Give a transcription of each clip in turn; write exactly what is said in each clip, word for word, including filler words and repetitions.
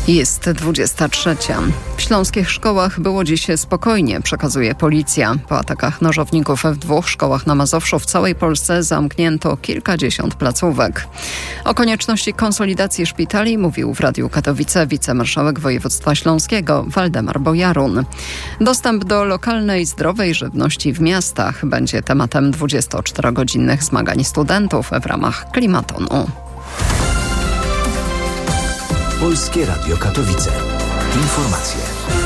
Jest dwudziesta trzecia. W śląskich szkołach było dziś spokojnie, przekazuje policja. Po atakach nożowników w dwóch szkołach na Mazowszu w całej Polsce zamknięto kilkadziesiąt placówek. O konieczności konsolidacji szpitali mówił w Radiu Katowice wicemarszałek województwa śląskiego Waldemar Bojarun. Dostęp do lokalnej, zdrowej żywności w miastach będzie tematem dwudziestoczterogodzinnych zmagań studentów w ramach Klimatonu. Polskie Radio Katowice. Informacje.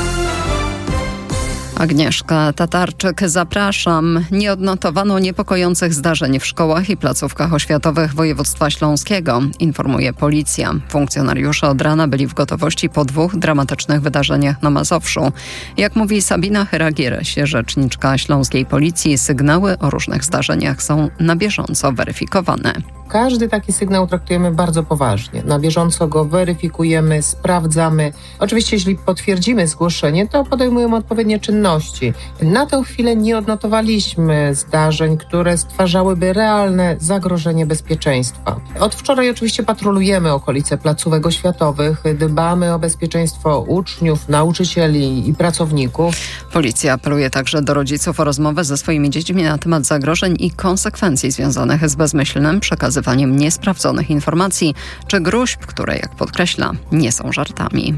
Agnieszka Tatarczyk, zapraszam. Nie odnotowano niepokojących zdarzeń w szkołach i placówkach oświatowych województwa śląskiego, informuje policja. Funkcjonariusze od rana byli w gotowości po dwóch dramatycznych wydarzeniach na Mazowszu. Jak mówi Sabina Heragireś, rzeczniczka śląskiej policji, sygnały o różnych zdarzeniach są na bieżąco weryfikowane. Każdy taki sygnał traktujemy bardzo poważnie. Na bieżąco go weryfikujemy, sprawdzamy. Oczywiście, jeśli potwierdzimy zgłoszenie, to podejmujemy odpowiednie czynności. Na tę chwilę nie odnotowaliśmy zdarzeń, które stwarzałyby realne zagrożenie bezpieczeństwa. Od wczoraj oczywiście patrolujemy okolice placówek oświatowych, dbamy o bezpieczeństwo uczniów, nauczycieli i pracowników. Policja apeluje także do rodziców o rozmowę ze swoimi dziećmi na temat zagrożeń i konsekwencji związanych z bezmyślnym przekazywaniem niesprawdzonych informacji czy gróźb, które, jak podkreśla, nie są żartami.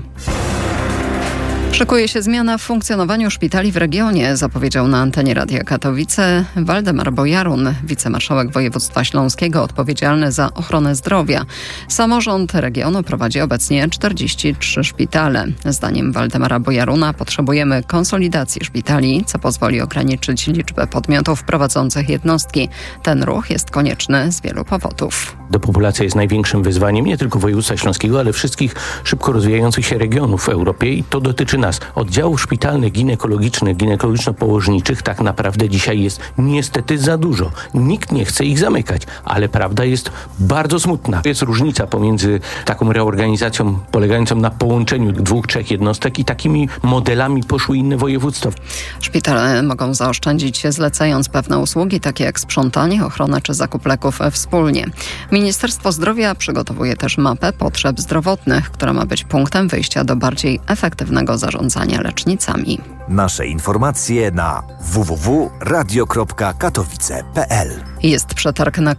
Szykuje się zmiana w funkcjonowaniu szpitali w regionie, zapowiedział na antenie Radia Katowice Waldemar Bojarun, wicemarszałek województwa śląskiego odpowiedzialny za ochronę zdrowia. Samorząd regionu prowadzi obecnie czterdzieści trzy szpitale. Zdaniem Waldemara Bojaruna potrzebujemy konsolidacji szpitali, co pozwoli ograniczyć liczbę podmiotów prowadzących jednostki. Ten ruch jest konieczny z wielu powodów. Depopulacja jest największym wyzwaniem nie tylko województwa śląskiego, ale wszystkich szybko rozwijających się regionów w Europie i to dotyczy nas. Oddziałów szpitalnych, ginekologicznych, ginekologiczno-położniczych tak naprawdę dzisiaj jest niestety za dużo. Nikt nie chce ich zamykać, ale prawda jest bardzo smutna. Jest różnica pomiędzy taką reorganizacją polegającą na połączeniu dwóch, trzech jednostek i takimi modelami poszły inne województwa. Szpitale mogą zaoszczędzić się zlecając pewne usługi, takie jak sprzątanie, ochrona czy zakup leków wspólnie. Ministerstwo Zdrowia przygotowuje też mapę potrzeb zdrowotnych, która ma być punktem wyjścia do bardziej efektywnego zarządzania lecznicami. Nasze informacje na w w w kropka radio kropka katowice kropka p l. Jest przetarg na